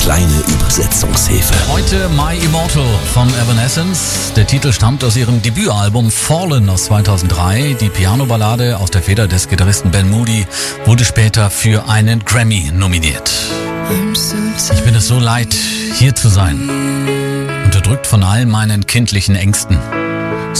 kleine Übersetzungshilfe. Heute My Immortal von Evanescence. Der Titel stammt aus ihrem Debütalbum Fallen aus 2003. Die Piano-Ballade aus der Feder des Gitarristen Ben Moody wurde später für einen Grammy nominiert. Ich bin es so leid, hier zu sein. Unterdrückt von all meinen kindlichen Ängsten.